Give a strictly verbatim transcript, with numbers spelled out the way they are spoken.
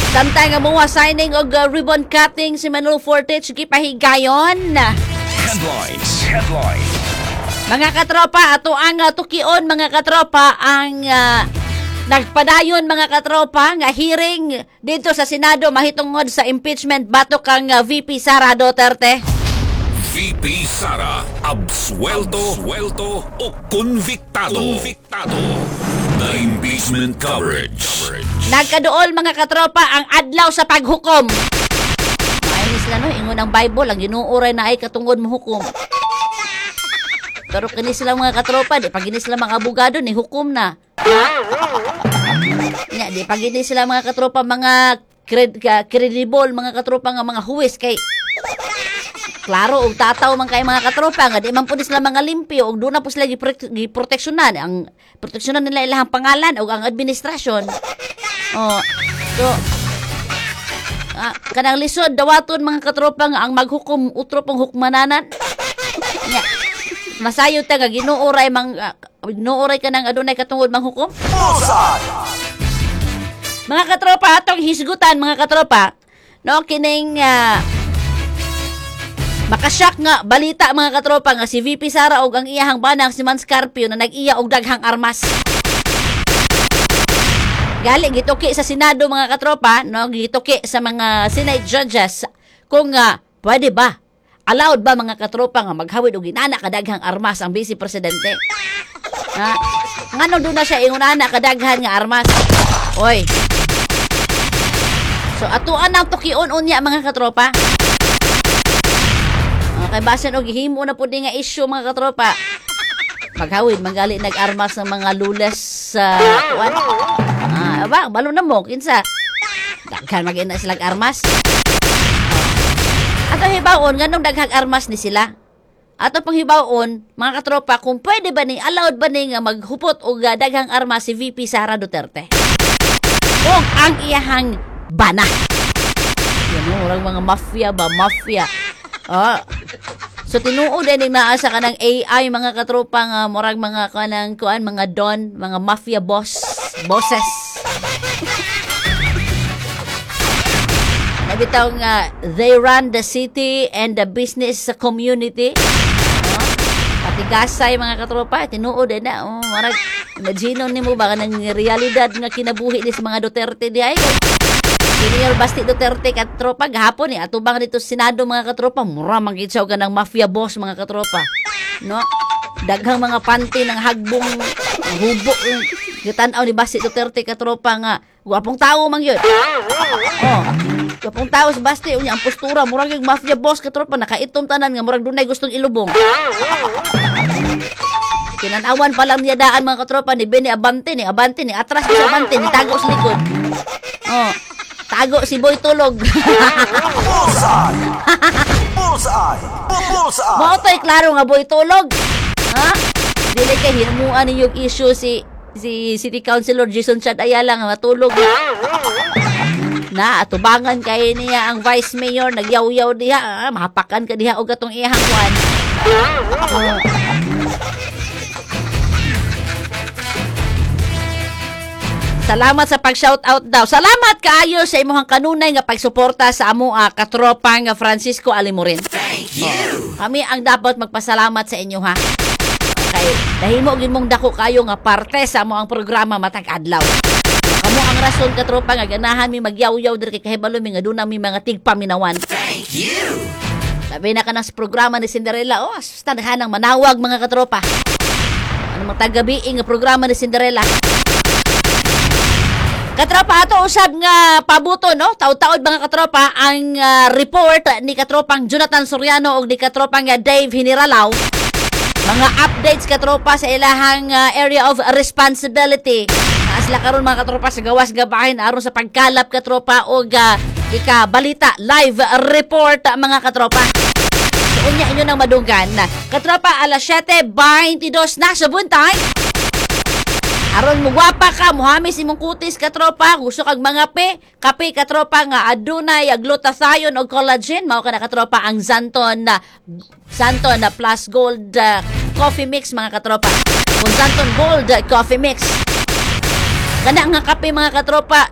Samtang nga mga signing og uh, ribbon cutting si Manolo Fortich gipahigayon. Headlines. Headlines. Mga katropa, ato ang uh, tukion mga katropa ang uh, nagpadayon mga katropa nga hearing dito sa Senado mahitungod sa impeachment batok kang uh, V P Sara Duterte. V P Sara absuelto, absuelto o konviktado. Konviktado. The impeachment coverage. Nagkaduol mga katropa ang adlaw sa paghukom. Mainis na no, ingon ang Bible, ang ginuuray na ay katungod mo hukom. Pero kini sila mga katropa, di pag ini sila mga abogado, ni hukom na. Ha? Nya, di pag ini sila mga katropa, mga cred, credible, mga katropa nga mga huwis kay klaro og tataw man kay mga katropa nga di man pud sila mga limpyo og do na po sila giproteksyonan ang proteksyonan nila ilahang pangalan og ang administrasyon. Oh. So ah, kanang lisod dawaton mga katropa nga ang maghukom utro pang hukmananan. Nya. Masayo ta nga ginuoray mang uh, ginuoray ka nang adunay katungod manghukom. Mga katropa atong hisgutan mga katropa no kining uh, makasyak nga balita mga katropa nga si V P Sara og ang iyahang banang si Man Scarpio na nag-iya og daghang armas. Gali gituki sa Senado mga katropa, no, gituki sa mga Senate judges kung uh, pwede ba, allowed ba mga katropa nga maghawid og inana kadaghang armas ang Vice Presidente. Ha? Ngano do na siya ingunana kadaghan nga armas. Oy. So atuan ang tukion unya mga katropa. Kay basin og gihimo na pud nga issue mga katropa. Maghawid manggali nag-armas ng mga lules sa uh, what? Ah, ba, balo na mo kinsa. Daghan magina sila armas. Ato hibawon nganong daghang armas ni sila. Ato pang hibawon mga katropa kung pwede ba ni allowed ba ni nga maghupot og daghang armas si V P Sara Duterte. Kung ang iyahang bana. Yan orang mga mafia ba, mafia. Ah. So tinuod din naa sa kanang A I mga katropa nga murag mga kanang kuan mga don, mga mafia boss, bosses. Nabitaw nga they run the city and the business community. Oh, patigasay mga katropa, tinuod din na oh, murag imagine nimo ba kanang realidad nga kinabuhi ni sa mga Duterte di ay. Senior Basti Duterte katropa gahapon eh atubang dito sa Senado mga katropa mura man gid siya og kanang mafia boss mga katropa no daghang mga panty ng hagbong hubo gitan-aw ni Basti Duterte katropa nga gwapong tawo man gyud oh gwapong tawo si Basti unya ang postura murag yung mafia boss katropa nakaitom tanan nga murag dunay gustong ilubong. Kinanawan pa lang niya daan mga katropa ni Benny Abante ni Abante ni atras ni Abante ni tago sa likod oh tago si Boy Tulog. Bullseye! Bullseye! Bullseye! Motoy klaro nga Boy Tulog. Ha? Dili kay hinuan ni yung issue si si City Councilor Jason Chad Ayala nga matulog. Na atubangan kay niya ang Vice Mayor nagyaw-yaw diha, ah, mahapakan ka diha og atong iyang kuan. Uh, Salamat sa pag-shoutout daw. Salamat kaayo sa imuhang kanunay nga pagsuporta sa amo uh, katropa nga Francisco Alimurin. Thank you. Oh, kami ang dapat magpasalamat sa inyo ha. Okay, dahimo gyud mong dako kayo nga parte sa amo ang programa matag adlaw. Kamo ang rason katropa nga ganahan mi magyaw-yaw diri kay kahibalo mi nga duna mi mga tigpaminawan. Thank you. Labi na ka na sa programa ni Cinderella. Oh, standhanang manawag mga katropa. Ano mga tagabi nga programa ni Cinderella. Katropa, ato usab nga pabuto, no? Taud-taud mga katropa, ang uh, report ni katropang Jonathan Soriano o ni katropang uh, Dave Hiniralaw. Mga updates katropa sa ilahang uh, area of responsibility. Asla karon mga katropa sa gawas gabahin aron sa pagkalap katropa o uh, ika-balita live report mga katropa. So, unya inyo nang madunggan. Katropa, alas siyete twenty-two na sa buntay. Aron mo gwapa ka, muhamis imong kutis katropa, gusto kag mga pe, kape katropa nga adunay glutathione o collagen, mao ka na katropa ang Zanton na Zanton na Plus Gold uh, Coffee Mix mga katropa. Kung Zanton Gold uh, Coffee Mix. Kana nga kape mga katropa,